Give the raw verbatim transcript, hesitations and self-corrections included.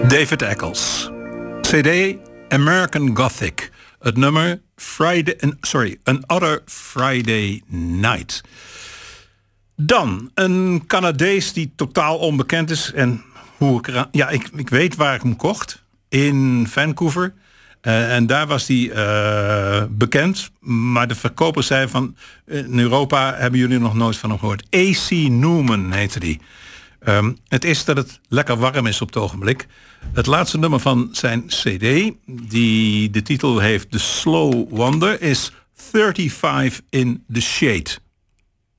David Eccles. C D American Gothic. Het nummer Friday, sorry, Another Friday Night. Dan een Canadees die totaal onbekend is. En hoe ik eraan, ja, ik, ik weet waar ik hem kocht. In Vancouver. Uh, en daar was hij uh, bekend. Maar de verkoper zei van... in Europa hebben jullie nog nooit van hem gehoord. A C Newman heette die. Um, het is dat het lekker warm is op het ogenblik. Het laatste nummer van zijn cd... die de titel heeft The Slow Wonder... is thirty-five in the Shade.